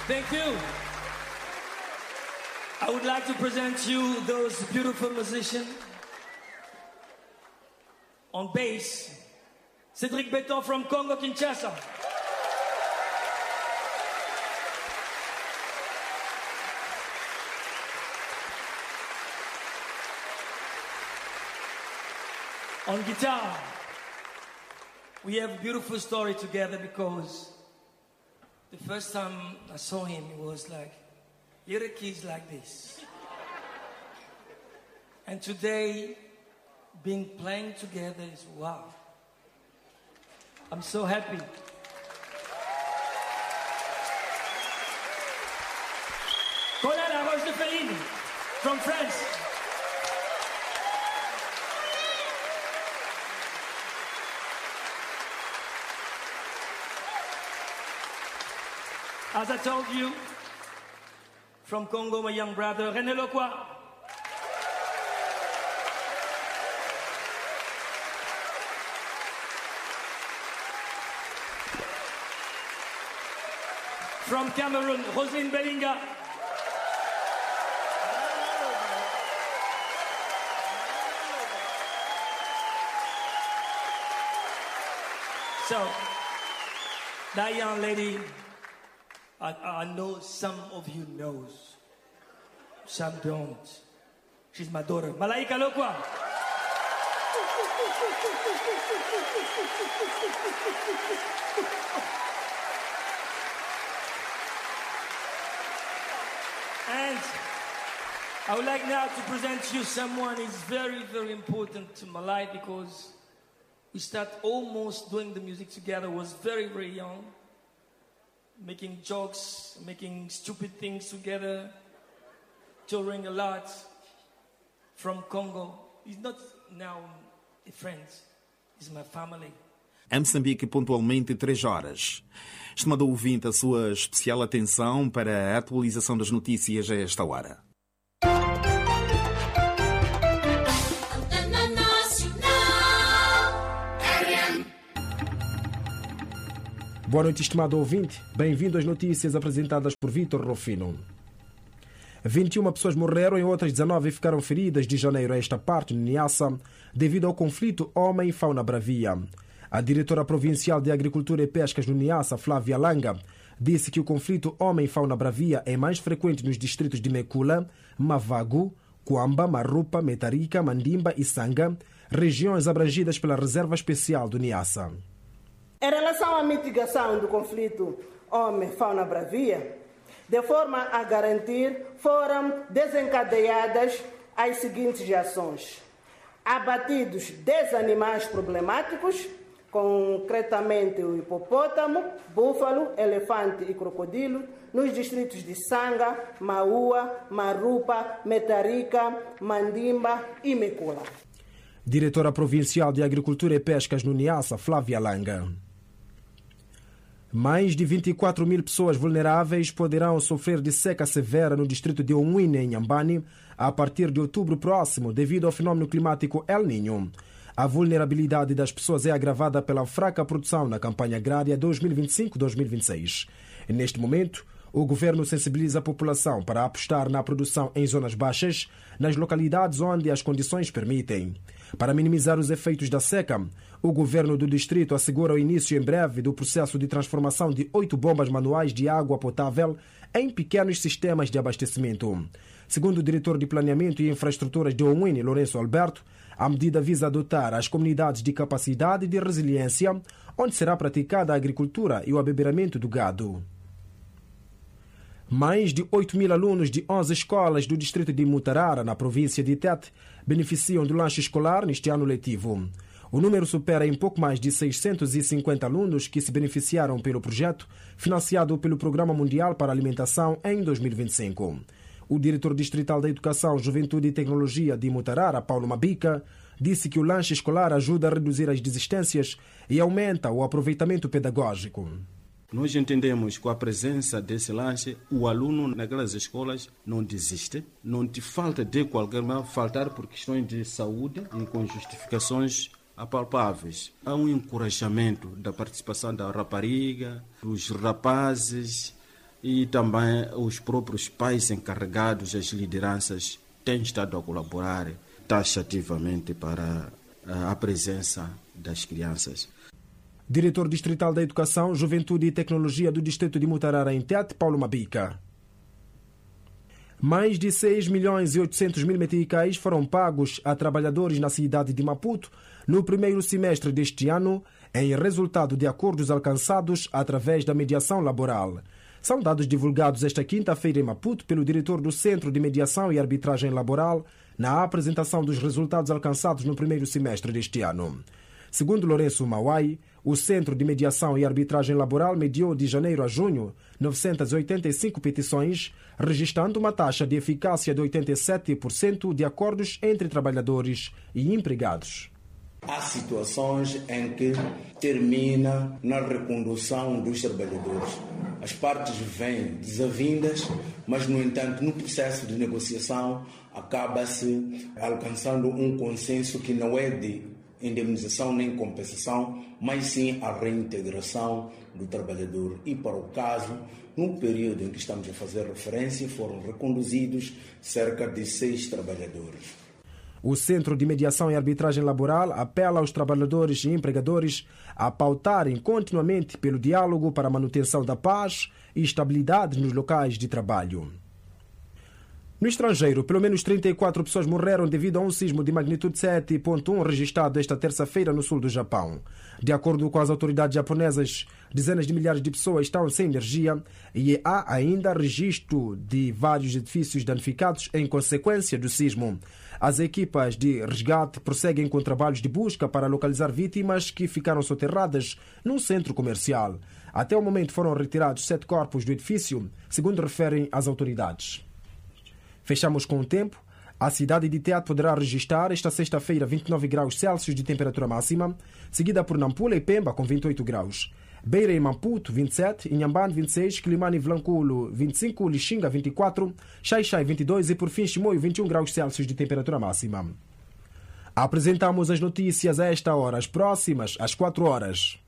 Thank you. I would like to present you those beautiful musicians. On bass, Cédric Béton from Congo Kinshasa. On guitar, we have a beautiful story together because the first time I saw him, it was like, little kids like this. And today, being playing together is wow. I'm so happy. Colin Arroche de Fellini from France. As I told you, from Congo, my young brother, René Lokwa. From Cameroon, Roselyne Bellinga. So, that young lady, I know some of you knows, some don't. She's my daughter, Malaika Lokwa. And I would like now to present you someone who is very, very important to my life because we start almost doing the music together, was very, very young. Making jokes, making stupid things together, touring a lot from Congo. He's not now a friend, he's my family. Em Moçambique, pontualmente 3 horas. Estimado ouvinte, a sua especial atenção para a atualização das notícias a esta hora. Boa noite, estimado ouvinte. Bem-vindo às notícias apresentadas por Vítor Rufino. 21 pessoas morreram e outras 19 ficaram feridas de janeiro a esta parte, no Niassa, devido ao conflito homem e fauna bravia. A diretora provincial de Agricultura e Pescas no Niassa, Flávia Langa, disse que o conflito homem e fauna bravia é mais frequente nos distritos de Mekula, Mavago, Kwamba, Marupa, Metarica, Mandimba e Sanga, regiões abrangidas pela Reserva Especial do Niassa. Em relação à mitigação do conflito homem-fauna-bravia, de forma a garantir, foram desencadeadas as seguintes ações. Abatidos 10 animais problemáticos, concretamente o hipopótamo, búfalo, elefante e crocodilo, nos distritos de Sanga, Maua, Marupa, Metarica, Mandimba e Mekula. Diretora Provincial de Agricultura e Pescas no Niassa, Flávia Langa. Mais de 24 mil pessoas vulneráveis poderão sofrer de seca severa no distrito de Onwine, em Nhambane, a partir de outubro próximo, devido ao fenômeno climático El Niño. A vulnerabilidade das pessoas é agravada pela fraca produção na campanha agrária 2025-2026. Neste momento, o governo sensibiliza a população para apostar na produção em zonas baixas, nas localidades onde as condições permitem. Para minimizar os efeitos da seca, o governo do distrito assegura o início em breve do processo de transformação de 8 bombas manuais de água potável em pequenos sistemas de abastecimento. Segundo o diretor de Planeamento e Infraestruturas de Onwine, Lourenço Alberto, a medida visa adotar as comunidades de capacidade e de resiliência, onde será praticada a agricultura e o abeberamento do gado. Mais de 8 mil alunos de 11 escolas do distrito de Mutarara, na província de Tete, beneficiam do lanche escolar neste ano letivo. O número supera em pouco mais de 650 alunos que se beneficiaram pelo projeto, financiado pelo Programa Mundial para a Alimentação em 2025. O diretor distrital da Educação, Juventude e Tecnologia de Mutarara, Paulo Mabica, disse que o lanche escolar ajuda a reduzir as desistências e aumenta o aproveitamento pedagógico. Nós entendemos que com a presença desse lanche, o aluno naquelas escolas não desiste, não te falta de qualquer maneira, faltar por questões de saúde e com justificações apalpáveis. Há um encorajamento da participação da rapariga, dos rapazes, e também os próprios pais encarregados, as lideranças, têm estado a colaborar taxativamente para a presença das crianças. Diretor Distrital da Educação, Juventude e Tecnologia do Distrito de Mutarara, em Tete, Paulo Mabica. Mais de 6 milhões e 800 mil meticais foram pagos a trabalhadores na cidade de Maputo no primeiro semestre deste ano, em resultado de acordos alcançados através da mediação laboral. São dados divulgados esta quinta-feira em Maputo pelo diretor do Centro de Mediação e Arbitragem Laboral na apresentação dos resultados alcançados no primeiro semestre deste ano. Segundo Lourenço Mauai, o Centro de Mediação e Arbitragem Laboral mediou de janeiro a junho 985 petições, registrando uma taxa de eficácia de 87% de acordos entre trabalhadores e empregados. Há situações em que termina na recondução dos trabalhadores. As partes vêm desavindas, mas, no entanto, no processo de negociação acaba-se alcançando um consenso que não é de indemnização nem compensação, mas sim a reintegração do trabalhador. E, para o caso, no período em que estamos a fazer referência, foram reconduzidos cerca de 6 trabalhadores. O Centro de Mediação e Arbitragem Laboral apela aos trabalhadores e empregadores a pautarem continuamente pelo diálogo para a manutenção da paz e estabilidade nos locais de trabalho. No estrangeiro, pelo menos 34 pessoas morreram devido a um sismo de magnitude 7.1 registrado esta terça-feira no sul do Japão. De acordo com as autoridades japonesas, dezenas de milhares de pessoas estão sem energia e há ainda registro de vários edifícios danificados em consequência do sismo. As equipas de resgate prosseguem com trabalhos de busca para localizar vítimas que ficaram soterradas num centro comercial. Até o momento foram retirados 7 corpos do edifício, segundo referem as autoridades. Fechamos com o tempo. A cidade de Tete poderá registrar esta sexta-feira 29 graus Celsius de temperatura máxima, seguida por Nampula e Pemba com 28 graus. Beira e Maputo 27, Inhambane 26, Quilimane e Vilanculo 25, Lixinga 24, Xai-Xai 22 e por fim Chimoio 21 graus Celsius de temperatura máxima. Apresentamos as notícias a esta hora, as próximas às 4 horas.